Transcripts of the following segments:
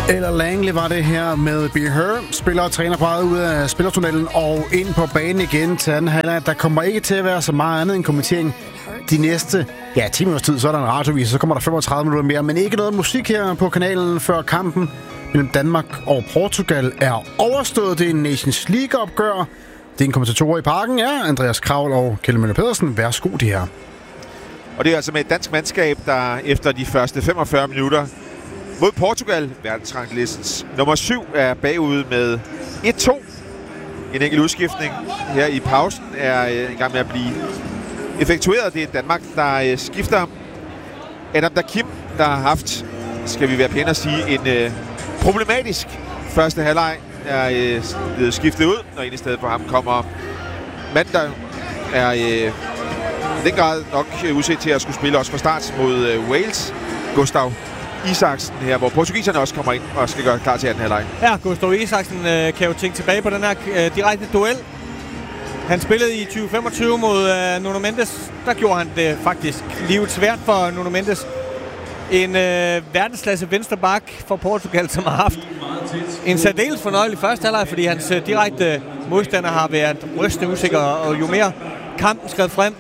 Eller Langley var det her med Be Her. Spiller og træner parret ud af spillertunnelen og ind på banen igen til anden halvleg. Der kommer ikke til at være så meget andet end kommentering de næste 10 minutters tid. Så er der en radiovis, så kommer der 35 minutter mere. Men ikke noget musik her på kanalen før kampen mellem Danmark og Portugal er overstået. Det er en Nations League-opgør. Det er en kommentator i parken, Andreas Kravl og Kjeld Møller Pedersen. Værsgo de her. Og det er altså med et dansk mandskab, der efter de første 45 minutter mod Portugal, verdensranglistens nummer 7, er bagud med 1-2. En enkelt udskiftning her i pausen er i gang med at blive effektueret. Det er Danmark, der skifter. Adam Dakim, der har haft, skal vi være pæne at sige, en problematisk første halvleg, er blevet skiftet ud, og ind i stedet for ham kommer mand, der er i den grad nok udset til at skulle spille også fra start mod Wales. Gustav Isaksen her, hvor portugiserne også kommer ind og skal gøre klar til anden halvleg. Ja, Gustav Isaksen kan jo tænke tilbage på den her direkte duel. Han spillede i 2025 mod Nuno Mendes. Der gjorde han det faktisk livet svært for Nuno Mendes. En verdensklasse venstreback for Portugal, som har haft en særdeles fornøjelig første halvleg, fordi hans direkte modstander har været rystende usikker, og jo mere kampen skred frem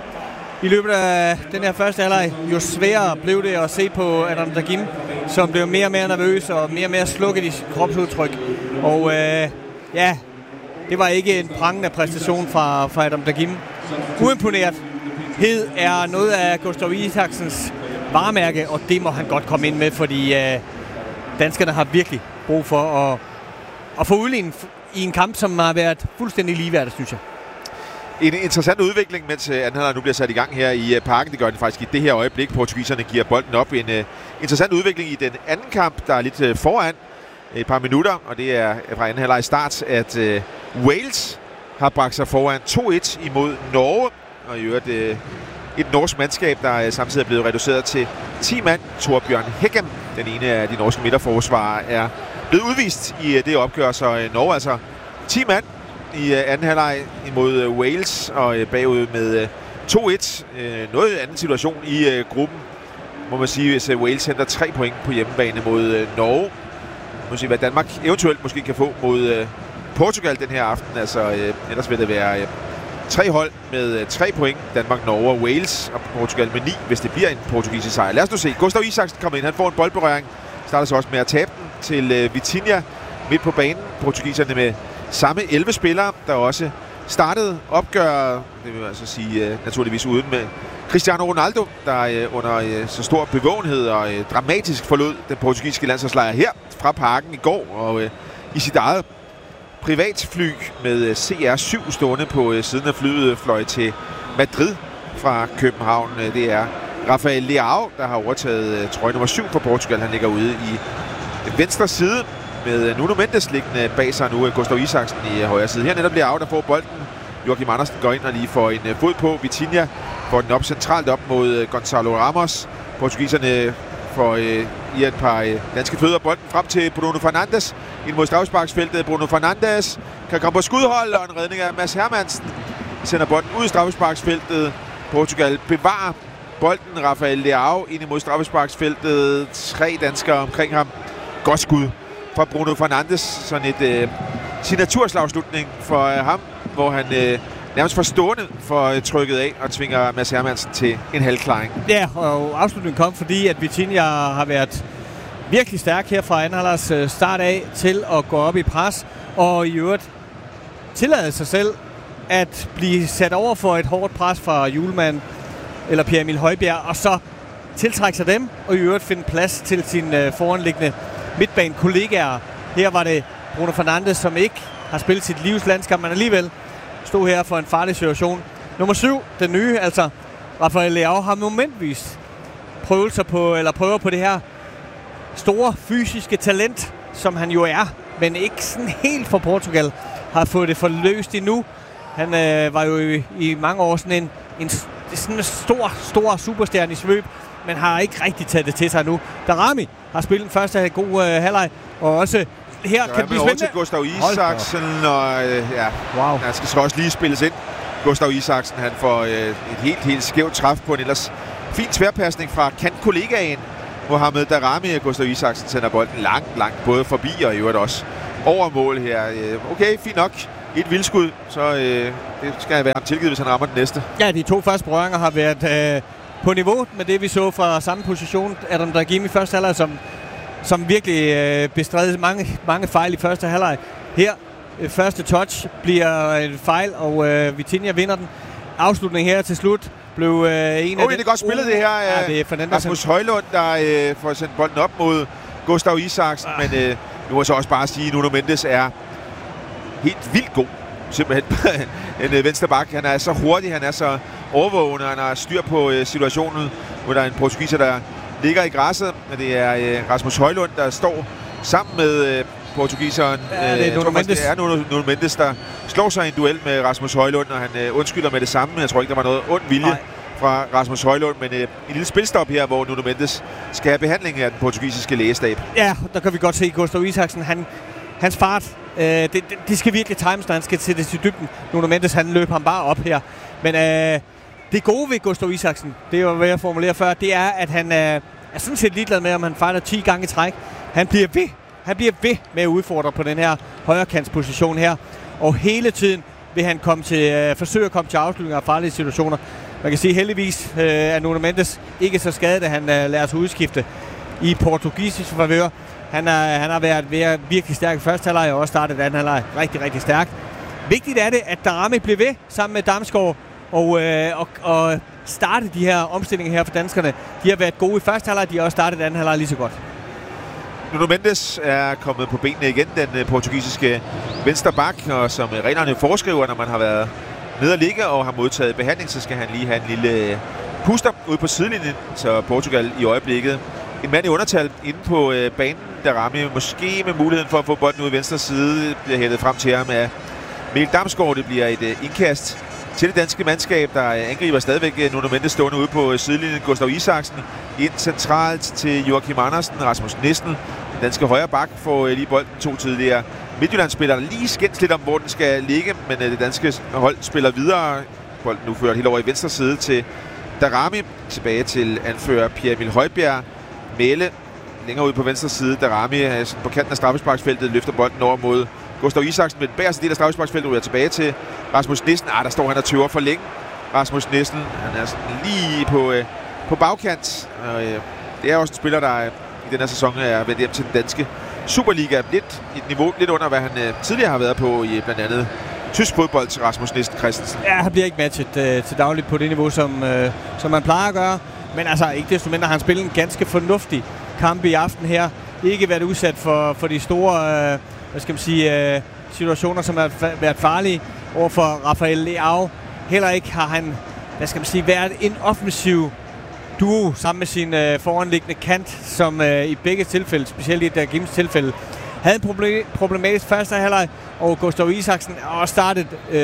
i løbet af den her første halvleg, jo sværere blev det at se på Adam Dakim, som blev mere og mere nervøs og mere slukket i sit kropsudtryk. Og det var ikke en prangende præstation fra Adam Dakim. Uimponerethed er noget af Gustav Isaksens varemærke, og det må han godt komme ind med, fordi danskerne har virkelig brug for at få udlignet i en kamp, som har været fuldstændig ligeværdigt, synes jeg. En interessant udvikling, mens anden halvleg nu bliver sat i gang her i parken. Det gør den faktisk i det her øjeblik. Portugiserne giver bolden op. En interessant udvikling i den anden kamp, der er lidt foran et par minutter, og det er fra anden halvleg start, at Wales har bragt sig foran 2-1 imod Norge, og i øvrigt et norsk mandskab, der samtidig er blevet reduceret til 10 mand. Torbjørn Hegem, den ene af de norske midterforsvarere, er blevet udvist i det opgør, så Norge altså 10 mand i anden halvleg imod Wales, og bagud med 2-1. Noget anden situation i gruppen, må man sige, hvis Wales henter 3 point på hjemmebane mod Norge. Må sige, hvad Danmark eventuelt måske kan få mod Portugal den her aften. Altså, ellers vil det være 3 hold med 3 point. Danmark, Norge og Wales, og Portugal med 9, hvis det bliver en portugisisk sejr. Lad os nu se. Gustav Isaksen kommer ind. Han får en boldberøring. Starter så også med at tabe den til Vitinha midt på banen. Portugiserne med samme 11 spillere, der også startede opgøret. Det vil altså sige naturligvis uden med Cristiano Ronaldo, der under så stor bevågenhed og dramatisk forlod den portugisiske landsholdslejr her fra parken i går, og i sit eget privatfly med CR7 stående på siden af flyet fløj til Madrid fra København. Det er Rafael Leao, der har overtaget trøje nummer 7 for Portugal. Han ligger ude i venstre side med Nuno Mendes liggende bag sig nu. Gustav Isaksen i højre side. Her netop Leao, der får bolden. Joachim Andersen går ind og lige får en fod på. Vitinha får den op centralt op mod Gonzalo Ramos. Portugiserne får i et par danske fødder bolden frem til Bruno Fernandes. Ind mod straffesparksfeltet. Bruno Fernandes kan komme på skudhold, og en redning af Mads Hermansen sender bolden ud i straffesparksfeltet. Portugal bevarer bolden. Rafael Leao ind imod straffesparksfeltet. 3 danskere omkring ham. Godt skud fra Bruno Fernandes. Sådan et signaturslagslutning for ham, hvor han nærmest for stående for trykket af og tvinger Mads Hermansen til en halvklaring. Ja, og afslutningen kom, fordi at Vitinha har været virkelig stærk her fra anden halvlegs start af til at gå op i pres, og i øvrigt tillade sig selv at blive sat over for et hårdt pres fra Hjulmand eller Pierre Emil Højbjerg, og så tiltrække sig dem, og i øvrigt finde plads til sine foranliggende midtbanekollegaer. Her var det Bruno Fernandes, som ikke har spillet sit livs landskamp, men alligevel stod her for en farlig situation. Nummer 7, den nye, altså Rafael Leao, har momentvis prøver på det her store fysiske talent, som han jo er, men ikke sådan helt for Portugal har fået det forløst endnu. Han var jo i mange år sådan en stor superstjerne i svøb, men har ikke rigtig taget det til sig nu. Darami har spillet den første god halvleg, og også her kan det blive spændende. Til Gustav Isaksen, og wow. Han skal så også lige spilles ind. Gustav Isaksen, han får et helt skævt træf på en ellers fin tværpasning fra kantkollegaen Mohamed Daramy og Gustav Isaksen sender bolden langt, både forbi og i øvrigt også over mål her. Okay, fint nok. Et vildskud, så det skal være ham tilgivet, hvis han rammer den næste. Ja, de 2 første berøringer har været på niveau med det, vi så fra samme position. Adam Dragimi i første halvleg, som virkelig bestred mange fejl i første halvleg. Her, første touch bliver en fejl, og Vitinha vinder den. Afslutning her til slut blev en af det er godt spillet det her. Ja, det er Fernandes. Rasmus Højlund, der får sendt bolden op mod Gustav Isaksen, men nu må jeg så også bare sige, at Nuno Mendes er helt vildt god. Simpelthen en venstre bak. Han er så hurtig, han er så overvågende, han har styr på situationen, hvor der er en portugiser, der ligger i græsset. Det er Rasmus Højlund, der står sammen med portugiseren. Ja, det er Nuno Mendes. Det er Nuno Mendes, der slår sig i en duel med Rasmus Højlund, og han undskylder med det samme. Jeg tror ikke, der var noget ond vilje fra Rasmus Højlund, men en lille spilstop her, hvor Nuno Mendes skal have behandling af den portugisiske lægestab. Ja, der kan vi godt se Gustav Isaksen. Hans fart, det skal virkelig times, når han skal til det til dybden. Nuno Mendes, han løber ham bare op her. Men det gode ved Gustav Isaksen, det var, hvad jeg formulerede før, det er, at han er sådan set ligeglad med, om han fejler 10 gange i træk. Han bliver ved med at udfordre på den her højrekantsposition her. Og hele tiden vil han forsøge at komme til afslutninger af farlige situationer. Man kan sige heldigvis, at Nuno Mendes ikke så skadet, at han lader sig udskifte i portugisisk favør. Han har været virkelig stærk i første halvleg og også startet anden halvleg rigtig, rigtig stærkt. Vigtigt er det, at Daramy bliver ved sammen med Damsgaard og starte de her omstillinger her for danskerne. De har været gode i første halvleg, de har også startet anden halvleg lige så godt. Nuno Mendes er kommet på benene igen, den portugisiske venstre bak, og som reglerne foreskriver, når man har været nede og ligge og har modtaget behandling, så skal han lige have en lille puster ude på sidelinjen, så Portugal i øjeblikket. En mand i undertal inde på banen, Daramy måske med muligheden for at få bolden ud i venstre side, bliver hættet frem til ham af Mikkel Damsgaard. Det bliver et indkast til det danske mandskab, der angriber stadigvæk Nuno Mendes stående ude på sidelinjen. Gustav Isaksen ind centralt til Joachim Andersen. Rasmus Nissen, den danske højre bak, får lige bolden 2 tidligere Midtjyllandsspillere, der lige skændes lidt om, hvor den skal ligge, men det danske hold spiller videre. Bolden nu ført helt over i venstre side til Daramy. Tilbage til anfører Pierre-Emil Højbjerg. Mæle længere ud på venstre side. Daramy på kanten af straffesparksfeltet løfter bolden over mod Gustav Isaksen, med den bagerste del af straffesparksfeltet ryger tilbage til Rasmus Nissen. Der står han og tøver for længe. Rasmus Nissen, han er lige på bagkant. Og, det er også en spiller, der i den her sæson er vendt hjem til den danske Superliga. Lidt et niveau lidt under, hvad han tidligere har været på i blandt andet tysk fodbold til Rasmus Nissen Christensen. Ja, han bliver ikke matchet til dagligt på det niveau, som man plejer at gøre. Men altså, ikke desto mindre har han spillet en ganske fornuftig kamp i aften her. Ikke været udsat for de store situationer, som har været farlige over for Rafael Leao. Heller ikke har han, været en offensiv duo sammen med sin foranliggende kant, som i begge tilfælde, specielt i Dargymys tilfælde, havde en problematisk første halvleg, og Gustav Isaksen har også startet,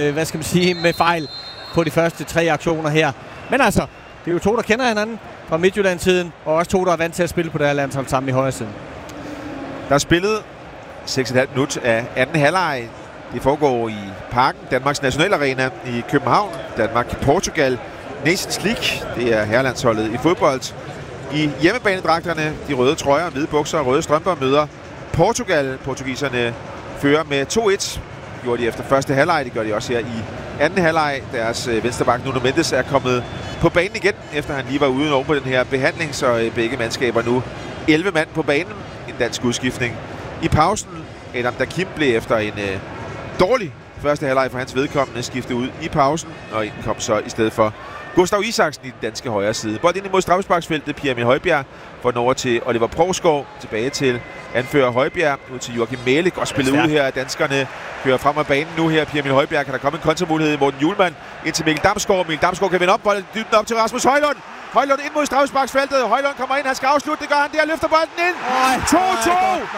med fejl på de første 3 aktioner her. Men altså, det er jo 2, der kender hinanden fra Midtjylland-tiden, og også 2, der er vant til at spille på det her landshold sammen i højre siden. Der er spillet 6,5 minut af anden halvleg. Det foregår i Parken, Danmarks Nationalarena i København. Danmark-Portugal, Nations League. Det er herrelandsholdet i fodbold. I hjemmebanedragterne, de røde trøjer, hvide bukser og røde strømper, møder Portugal. Portugiserne fører med 2-1. Gjorde de efter første halvleg, det gør de også her i anden halvleg. Deres venstreback Nuno Mendes er kommet på banen igen, efter han lige var ude oven på den her behandling, så begge mandskaber nu 11 mand på banen. En dansk udskiftning i pausen. Adam Dakim blev efter en dårlig første halvleg for hans vedkommende skiftet ud i pausen, og ind kom så i stedet for Gustav Isaksen i den danske højre side. Bold ind imod straffesparksfeltet. Pierre-Emil Højbjerg får den over til Oliver Provsgaard. Tilbage til anfører Højbjerg. Ud til Joachim Mæle. Godt spillet ud her. Danskerne kører frem af banen nu her. Pierre-Emil Højbjerg, kan der komme en kontramulighed. Morten Hjulmand ind til Mikkel Damsgaard. Mikkel Damsgaard kan vende op. Bolden dybden op til Rasmus Højlund. Højlund ind mod straffesparksfeltet. Højlund kommer ind. Han skal afslutte. Det gør han der. Løfter bolden ind. 2-2.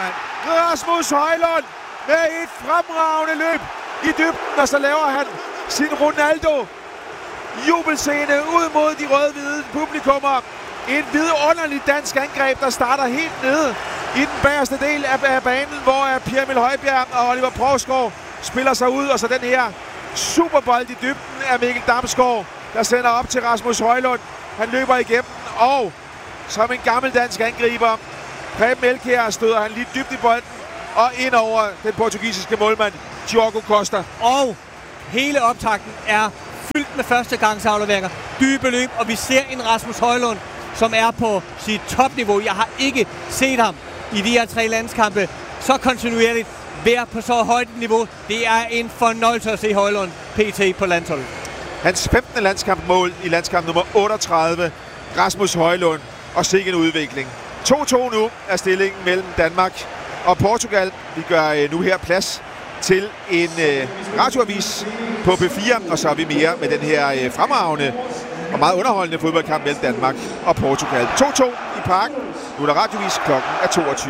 Rasmus Højlund med et fremragende løb i dybden. Og så laver han sin Ronaldo jubelscene ud mod de rød-hvide publikummer. En vidunderlig dansk angreb, der starter helt nede i den bagerste del af banen, hvor Pierre-Emil Højbjerg og Oliver Provsgaard spiller sig ud. Og så den her superbold i dybden af Mikkel Damsgaard, der sender op til Rasmus Højlund. Han løber igennem, og som en gammel dansk angriber. Preben Elkjær støder han lige dybt i bolden og ind over den portugisiske målmand, Diogo Costa. Og hele optakten er fyldt med førstegangsafleveringer, dybe løb, og vi ser en Rasmus Højlund, som er på sit topniveau. Jeg har ikke set ham i de her 3 landskampe så kontinuerligt være på så højt niveau. Det er en fornøjelse at se Højlund PT på landsholdet. Hans 15. landskampmål i landskamp nummer 38. Rasmus Højlund, og sikke en udvikling. 2-2 nu er stillingen mellem Danmark og Portugal. Vi gør nu her plads til en radioavis på P4, og så er vi mere med den her fremragende og meget underholdende fodboldkamp mellem Danmark og Portugal. 2-2 i Parken. Nu er der radioavis, klokken er 22.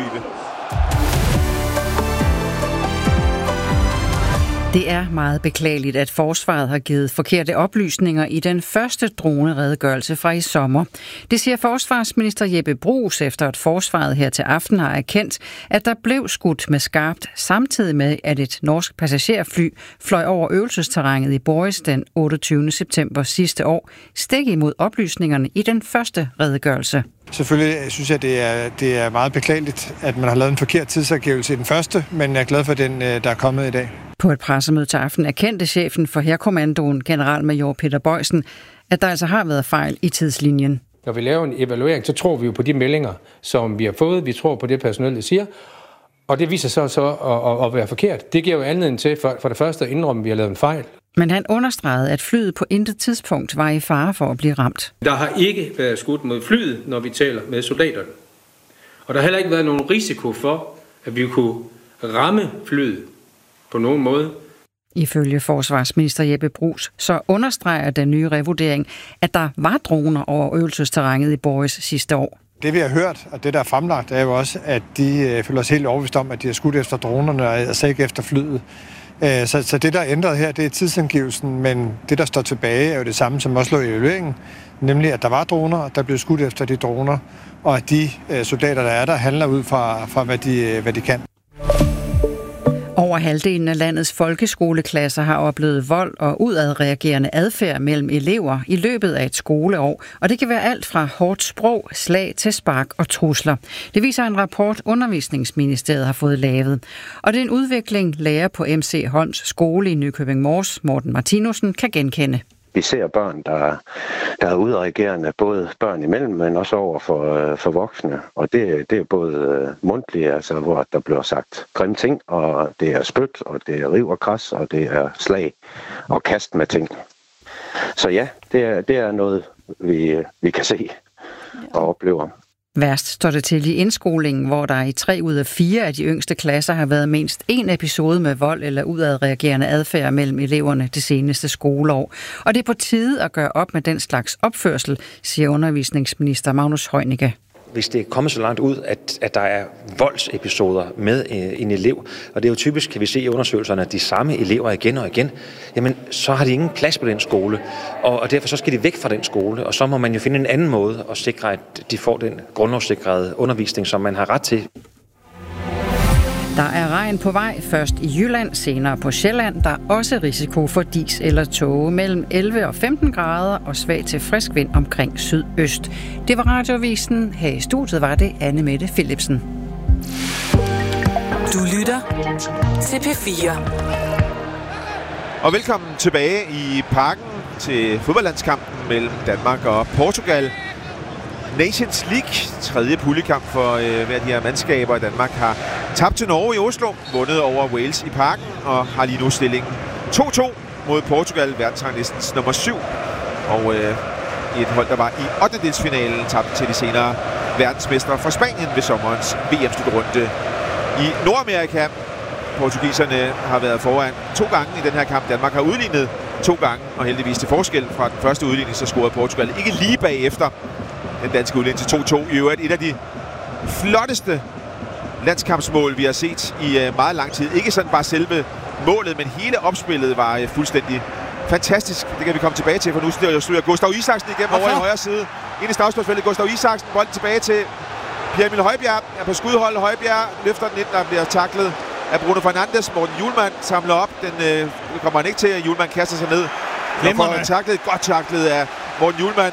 Det er meget beklageligt, at forsvaret har givet forkerte oplysninger i den første droneredegørelse fra i sommer. Det siger forsvarsminister Jeppe Bruus, efter at forsvaret her til aften har erkendt, at der blev skudt med skarpt, samtidig med, at et norsk passagerfly fløj over øvelsesterrænet i Boris den 28. september sidste år, stik imod oplysningerne i den første redegørelse. Selvfølgelig synes jeg, det er meget beklageligt, at man har lavet en forkert tidsangivelse i den første, men jeg er glad for den, der er kommet i dag. På et pressemøde til aften erkendte chefen for Hærkommandoen, generalmajor Peter Bojsen, at der altså har været fejl i tidslinjen. Når vi laver en evaluering, så tror vi jo på de meldinger, som vi har fået. Vi tror på det, personalet siger. Og det viser sig så at være forkert. Det giver jo anledning til for det første at indrømme, at vi har lavet en fejl. Men han understregede, at flyet på intet tidspunkt var i fare for at blive ramt. Der har ikke været skudt mod flyet, når vi taler med soldaterne. Og der har heller ikke været nogen risiko for, at vi kunne ramme flyet på nogen måde. Ifølge forsvarsminister Jeppe Bruus, så understreger den nye revurdering, at der var droner over øvelsesterrænet i Boris sidste år. Det vi har hørt, og det der er fremlagt, er jo også, at de føler sig helt overbevist om, at de har skudt efter dronerne og altså ikke efter flyet. Så det, der er ændret her, det er tidsangivelsen, men det, der står tilbage, er jo det samme, som også lå i evalueringen, nemlig at der var droner, og der blev skudt efter de droner, og at de soldater, der er der, handler ud fra hvad de kan. Over halvdelen af landets folkeskoleklasser har oplevet vold og udadreagerende adfærd mellem elever i løbet af et skoleår, og det kan være alt fra hårdt sprog, slag til spark og trusler. Det viser en rapport, Undervisningsministeriet har fået lavet. Og det er en udvikling, lærer på MC Holms skole i Nykøbing Mors, Morten Martinussen, kan genkende. Vi ser børn, der er udreagerende, både børn imellem, men også over for voksne. Og det er både mundtligt, altså hvor der bliver sagt grimme ting, og det er spyt, og det er riv og kras, og det er slag og kast med ting. Så ja, det er noget, vi kan se og oplever. Værst står det til i indskolingen, hvor der i 3 ud af 4 af de yngste klasser har været mindst en episode med vold eller udadreagerende adfærd mellem eleverne det seneste skoleår. Og det er på tide at gøre op med den slags opførsel, siger undervisningsminister Magnus Heunicke. Hvis det er kommet så langt ud, at der er voldsepisoder med en elev, og det er jo typisk, kan vi se i undersøgelserne, at de samme elever igen og igen, jamen så har de ingen plads på den skole, og derfor så skal de væk fra den skole, og så må man jo finde en anden måde at sikre, at de får den grundlovssikrede undervisning, som man har ret til. Der er regn på vej, først i Jylland, senere på Sjælland. Der er også risiko for dis eller tåge mellem 11 og 15 grader og svag til frisk vind omkring sydøst. Det var Radioavisen. Her i studiet var det Anne Mette Philipsen. Du lytter til P4. Og velkommen tilbage i Parken til fodboldlandskampen mellem Danmark og Portugal. Nations League, tredje puljekamp for hver af de her mandskaber. Danmark har tabt til Norge i Oslo, vundet over Wales i Parken og har lige nu stillingen 2-2 mod Portugal, verdensranglistens nummer 7. Og et hold, der var i 8-delsfinalen, tabte til de senere verdensmestre fra Spanien ved sommerens VM-slutrunde i Nordamerika. Portugiserne har været foran 2 gange i den her kamp. Danmark har udlignet 2 gange, og heldigvis til forskel fra den første udligning, så scorede Portugal ikke lige bagefter den danske udligning til 2-2. I øvrigt et af de flotteste landskampsmål, vi har set i meget lang tid. Ikke sådan bare selve målet, men hele opspillet var fuldstændig fantastisk. Det kan vi komme tilbage til, for nu styrer Gustav Isaksen igennem over i højre side. Ind i straffesparksfeltet, Gustav Isaksen, bolden tilbage til Pierre-Emil Højbjerg. Er på skudhold, Højbjerg løfter den ind, der bliver taklet af Bruno Fernandes. Morten Hjulmand samler op. Den kommer han ikke til, at Hjulmand kaster sig ned. Godt taklet af Morten Hjulmand.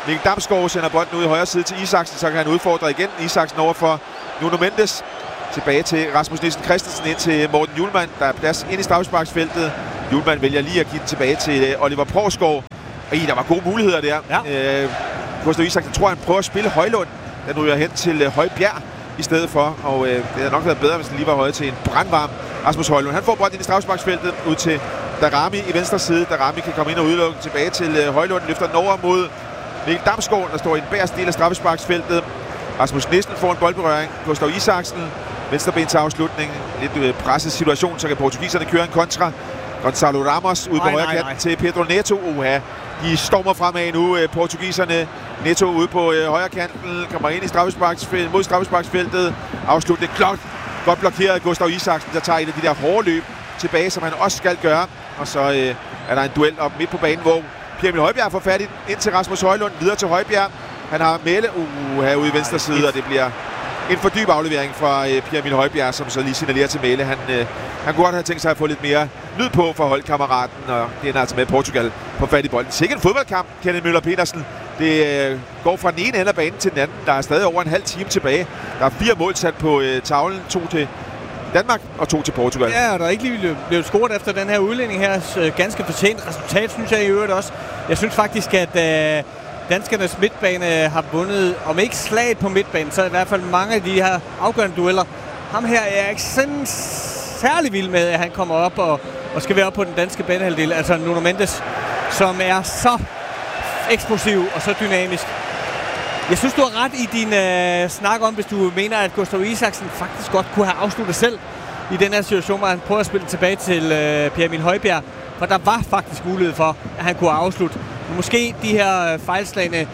Mikkel Damsgaard sender bolden ud i højre side til Isaksen, så kan han udfordre igen. Isaksen over for Nuno Mendes. Tilbage til Rasmus Nielsen Christensen, ind til Morten Hjulmand. Der er plads ind i straffesparksfeltet. Hjulmand vælger lige at give den tilbage til Oliver Poulsgaard. Og der var gode muligheder der. Ja. Gustav Isaksen tror, han prøver at spille Højlund. Den ryger hen til Højbjerg i stedet for. Og det havde nok været bedre, hvis den lige var højt til en brandvarm Rasmus Højlund. Han får bolden ind i straffesparksfeltet ud til Darami i venstre side. Darami kan komme ind og udelukke tilbage til Højlund. Løfter den over mod Mikkel Damsgaard, der står i den bagerste del af straffesparksfeltet. Rasmus Nielsen får en boldberøring. Gustav Isaksen, venstreben til afslutning. Lidt presset situation, så kan portugiserne køre en kontra. Gonzalo Ramos ude på højre kanten til Pedro Neto. De stormer fremad nu, portugiserne. Neto ude på højre kanten, kommer ind i straffesparksfeltet, mod straffesparksfeltet. Afslutning godt blokeret Gustav Isaksen, der tager et af de der hårde løb tilbage, som han også skal gøre. Og så er der en duel op midt på banen, hvor Pierre-Emil Højbjerg får fat ind til Rasmus Højlund, videre til Højbjerg. Han har Melle herude i venstre side, og det bliver en for dyb aflevering fra Pierre-Emil Højbjerg, som så lige signalerer til Melle. Han kunne godt have tænkt sig at få lidt mere lyd på for holdkammeraten, og det er altså med Portugal på fat i bolden. Sikke en fodboldkamp, Kenneth Møller Petersen. Det går fra den ene ende af banen til den anden. Der er stadig over en halv time tilbage. Der er 4 mål sat på tavlen. 2 til Danmark og 2 til Portugal. Ja, og der er ikke lige blevet scoret efter den her udlænding her. Ganske fortjent resultat, synes jeg i øvrigt også. Jeg synes faktisk, at danskernes midtbane har vundet, om ikke slaget på midtbanen, så i hvert fald mange af de her afgørende dueller. Ham her er ikke sådan særlig vild med, at han kommer op og skal være op på den danske banehalvdel. Altså Nuno Mendes, som er så eksplosiv og så dynamisk. Jeg synes, du har ret i din snak om, hvis du mener, at Gustav Isaksen faktisk godt kunne have afsluttet selv i den her situation, hvor han prøver at spille tilbage til Pierre-Emil Højbjerg. For der var faktisk mulighed for, at han kunne afslutte. Måske de her fejlslagne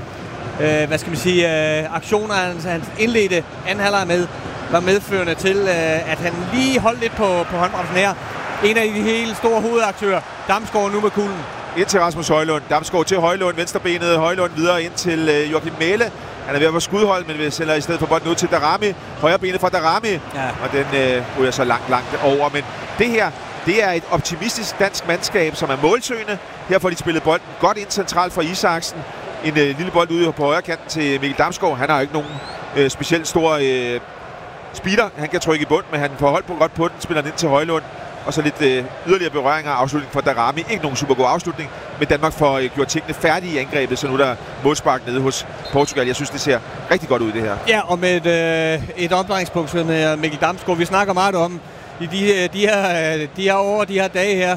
aktioner, han indledte anden halvleg med, var medførende til, at han lige holdt lidt på håndbremsen her. En af de helt store hovedaktører, Damsgaard nu med kuglen. Ind til Rasmus Højlund. Damsgaard til Højlund. Venstrebenet Højlund videre ind til Joachim Mæhle. Han er ved at få skudhold, men vi sender i stedet for bolden ud til Darami. Højrebenet fra Darami. Ja. Og den ryger så langt over. Men det her, det er et optimistisk dansk mandskab, som er målsøgende. Her får de spillet bolden godt ind centralt fra Isaksen. En lille bold ude på højre kanten til Mikkel Damsgaard. Han har jo ikke nogen specielt stor speeder. Han kan trykke i bund, men han får holdt godt på den. Spiller den ind til Højlund. Og så lidt yderligere berøringer og afslutning fra Darami. Ikke nogen super god afslutning, men Danmark får gjort tingene færdige i angrebet, så nu er der målspark nede hos Portugal. Jeg synes, det ser rigtig godt ud, det her. Ja, og med et omdrejningspunkt med Mikkel Damsgaard. Vi snakker meget om i de her år, de her dage her.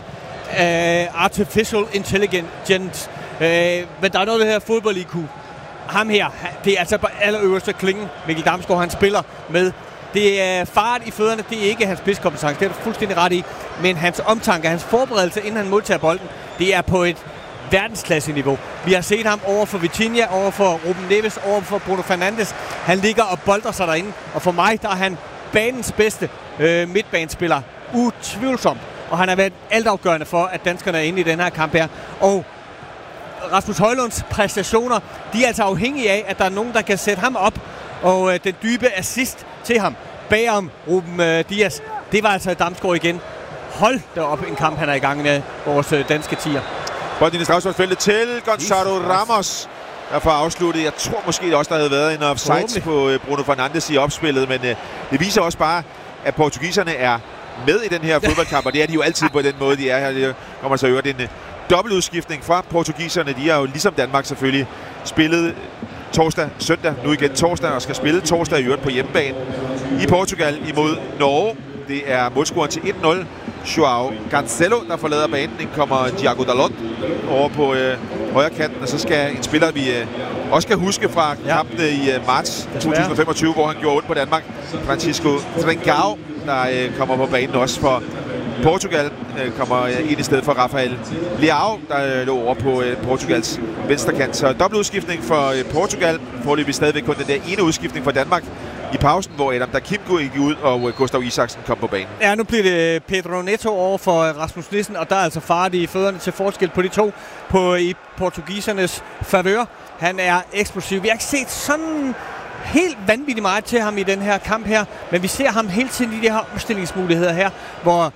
Artificial intelligence. Men der er noget af det her fodbold-IQ. Ham her, det er altså på allerøverste klingen. Mikkel Damsgaard, han spiller med. Det er fart i fødderne, det er ikke hans spidskompetence, det er du fuldstændig ret i. Men hans omtanke, hans forberedelse, inden han modtager bolden, det er på et verdensklasse-niveau. Vi har set ham over for Vitinha, over for Ruben Neves, over for Bruno Fernandes. Han ligger og bolder sig derinde, og for mig, der er han banens bedste midtbanespiller. Utvivlsomt. Og han har været altafgørende for, at danskerne er inde i den her kamp her. Og Rasmus Højlunds præstationer, de er altså afhængige af, at der er nogen, der kan sætte ham op. Og den dybe assist til ham bagom Ruben Dias, det var altså Damsgaard igen. Hold da op en kamp, han er i gang med, vores danske tier. Bolden i straffesparksfeltet til Gonzalo Ramos, der får afsluttet. Jeg tror måske også, der havde været en offside på Bruno Fernandes i opspillet, men det viser også bare, at portugiserne er med i den her fodboldkamp, og det er de jo altid på den måde, de er her. Det kommer så øvrigt en dobbeltudskiftning fra portugiserne. De har jo ligesom Danmark selvfølgelig spillet torsdag, søndag, nu igen torsdag, og skal spille torsdag i øvrigt på hjemmebane i Portugal imod Norge. Det er målscoren til 1-0. Joao Cancelo, der forlader banen. Den kommer Thiago Dalot over på højre kanten, og så skal en spiller, vi også kan huske fra kampene i marts 2025, hvor han gjorde ondt på Danmark, Francisco Trincao, der kommer på banen også for Portugal, kommer ind i stedet for Rafael Leao, der lå over på Portugals venstre kant. Så dobbeltudskiftning for Portugal. Foreløbig stadigvæk kun den der ene udskiftning for Danmark i pausen, hvor Adam Dakimko gik ud, og Gustav Isaksen kom på banen. Ja, nu bliver det Pedro Neto over for Rasmus Nielsen, og der er altså fart i fødderne til forskel på de to i portugisernes favør. Han er eksplosiv. Vi har ikke set sådan helt vanvittigt meget til ham i den her kamp her, men vi ser ham hele tiden i de her omstillingsmuligheder her, hvor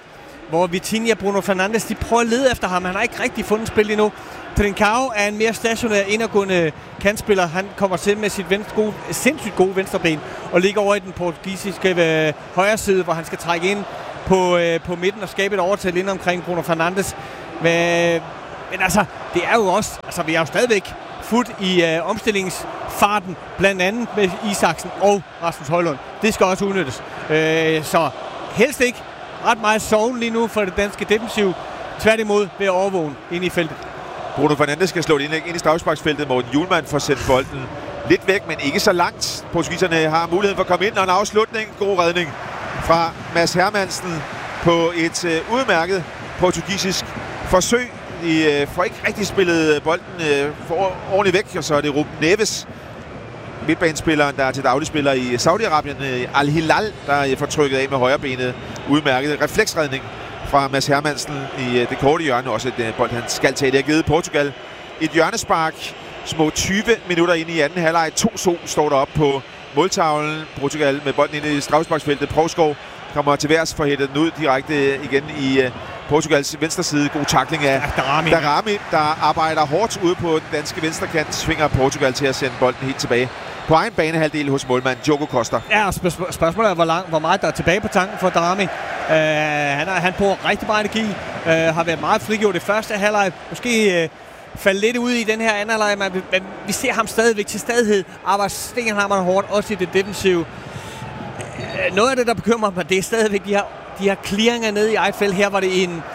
hvor Vitinha og Bruno Fernandes, de prøver at lede efter ham. Han har ikke rigtig fundet spil endnu. Trincao er en mere stationær, indadgående kantspiller. Han kommer til med sit sindssygt gode venstreben og ligger over i den portugisiske højre side, hvor han skal trække ind på midten og skabe et overtal ind omkring Bruno Fernandes. Men altså, det er jo også, altså vi er jo stadigvæk fuldt i omstillingsfarten, blandt andet med Isaksen og Rasmus Højlund. Det skal også udnyttes. Så helst ikke ret meget soven lige nu for det danske defensiv. Tværtimod ved at overvåge ind i feltet. Bruno Fernandes skal slå et indlæg ind i straffesparksfeltet. Morten Hjulmand får sendt bolden lidt væk, men ikke så langt. Portugiserne har muligheden for at komme ind, og en afslutning. God redning fra Mads Hermansen på et udmærket portugisisk forsøg. De får ikke rigtig spillet bolden for ordentligt væk, og så er det Ruben Neves, midtbanespilleren, der er til dagligspiller i Saudi-Arabien, Al-Hilal, der får trykket af med højrebenet. Udmærket refleksredning fra Mads Hermansen i det korte hjørne. Også et bold, han skal tage. Det har givet Portugal et hjørnespark. Små 20 minutter inde i anden halvleg. 2-2 står der op på måltavlen. Portugal med bolden inde i straffesparksfeltet. Provskov kommer til værs for hættet den ud direkte igen i Portugals venstre side. God tackling af Darami, der arbejder hårdt ude på den danske venstrekant. Svinger Portugal til at sende bolden helt tilbage på egen banehalvdel hos målmand Diogo Costa. Ja, og spørgsmålet er, hvor meget der er tilbage på tanken for Darami. Han bruger rigtig meget energi. Har været meget frigjort i første halvleg. Måske falde lidt ud i den her anden halvleg, men vi ser ham stadigvæk til stadighed. Arbejder stenhammerne hårdt, også i det defensive. Noget af det, der bekymrer mig, det er stadigvæk de her clearinger nede i eget felt. Her var det en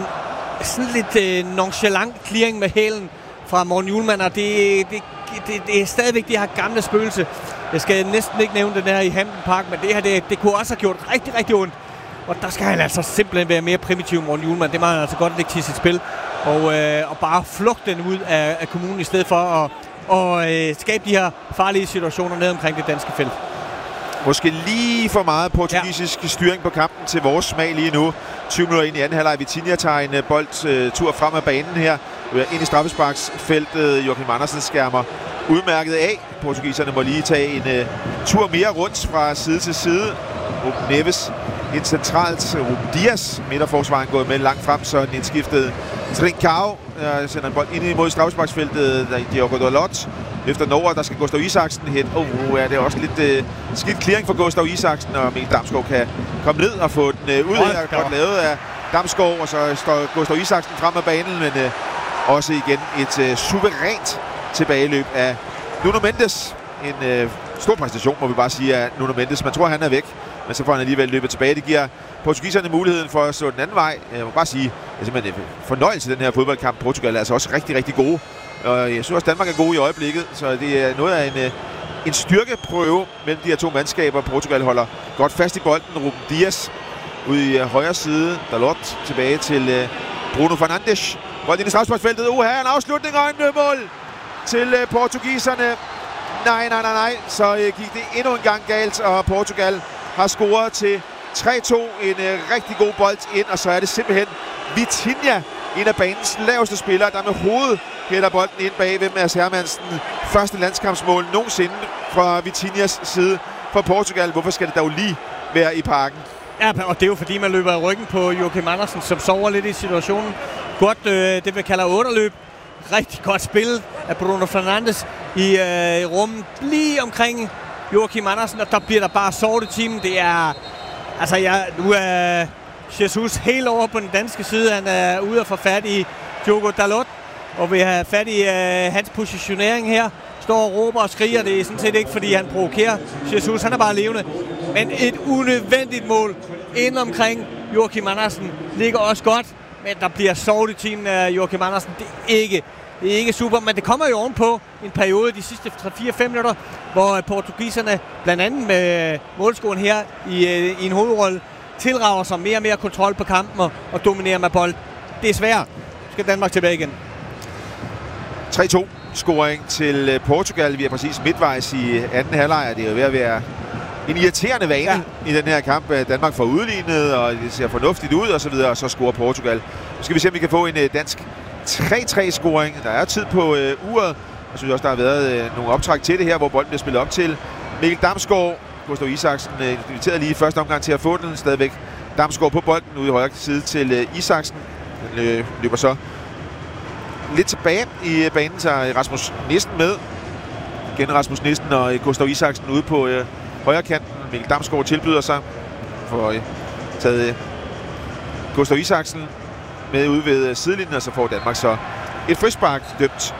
sådan lidt nonchalant clearing med hælen fra Morten Hjulmand, og det er stadigvæk det her gamle spøgelse. Jeg skal næsten ikke nævne den her i Hampden Park, men det her, det kunne også have gjort rigtig, rigtig ondt. Og der skal han altså simpelthen være mere primitiv, Morten Hjulmand. Det må han altså godt lægge til sit spil. Og bare flugte den ud af kommunen, i stedet for at skabe de her farlige situationer ned omkring det danske felt. Måske lige for meget portugisisk styring på kampen til vores smag lige nu. 20 minutter ind i anden halvleg. Vitinha tager en boldtur frem af banen her. Ind i straffesparksfeltet. Joachim Andersen skærmer udmærket af. Portugiserne må lige tage en tur mere rundt fra side til side. Ruben Neves ind centralt. Ruben Dias, midterforsvaren, gået med langt frem, så den indskiftede Trincao sender en bold ind imod straffesparksfeltet. Diogo Dalot efter Norge, der skal Gustav Isaksen hen. Det er også lidt skidt clearing for Gustav Isaksen, og Mikkel Damsgaard kan komme ned og få den ud her. Godt lavet af Damsgaard, og så står Gustav Isaksen frem af banen, men også igen et suverænt tilbageløb af Nuno Mendes. En stor præstation, må vi bare sige, af Nuno Mendes. Man tror, han er væk, men så får han alligevel løbet tilbage. Det giver portugiserne muligheden for at slå den anden vej. Jeg må bare sige, det er simpelthen en fornøjelse, den her fodboldkamp. Portugal er altså også rigtig, rigtig gode. Og jeg synes også, Danmark er gode i øjeblikket, så det er noget af en styrkeprøve mellem de her to mandskaber. Portugal holder godt fast i bolden. Ruben Dias ude i højre side. Dalot tilbage til Bruno Fernandes. Bolden ind i straffesparksfeltet. Her en afslutning og en mål til portugiserne. Nej. Så gik det endnu en gang galt, og Portugal har scoret til 3-2. En rigtig god bold ind, og så er det simpelthen Vitinha, en af banens laveste spillere, der med hovedet hætter bolden ind bagved Mads Hermansen. Første landskampsmål nogensinde fra Vitinhas side for Portugal. Hvorfor skal det dog lige være i Parken? Ja, og det er jo fordi, man løber i ryggen på Joachim Andersen, som sover lidt i situationen. Godt, det vi kalder 8-løb. Rigtig godt spil af Bruno Fernandes i rummet lige omkring Joachim Andersen, og der bliver der bare sovet i timen. Det er, altså nu er Jesus helt over på den danske side. Han er ude at få fat i Diogo Dalot, og vil have fat i hans positionering her. Står og råber og skriger. Det er sådan set ikke, fordi han provokerer Jesus. Han er bare levende. Men et unødvendigt mål ind omkring Joachim Andersen ligger også godt, men der bliver sovet i timen af Joachim Andersen. Det er ikke super, men det kommer jo ovenpå en periode de sidste 3-4-5 minutter, hvor portugiserne, blandt andet med målscoren her i en hovedrolle, tilrager sig mere og mere kontrol på kampen og dominerer med bold. Det er svært. Skal Danmark tilbage igen. 3-2 scoring til Portugal. Vi er præcis midtvejs i anden halvleg, og det er jo ved at være en irriterende vane i den her kamp. Danmark får udlignet, og det ser fornuftigt ud og så videre, og så scorer Portugal. Nu skal vi se, om vi kan få en dansk 3-3-scoring. Der er tid på uret. Jeg synes også, der har været nogle optræk til det her, hvor bolden bliver spillet op til Mikkel Damsgaard. Gustav Isaksen inviteret lige i første omgang til at få den. Stadigvæk Damsgaard på bolden ude i højre side til Isaksen. Den løber så lidt tilbage i banen, tager Rasmus Nissen med. Igen Rasmus Nissen og Gustav Isaksen ude på højre kanten. Mikkel Damsgaard tilbyder sig for taget Gustav Isaksen med ude ved sidelinjen, og så får Danmark så et frispark dømt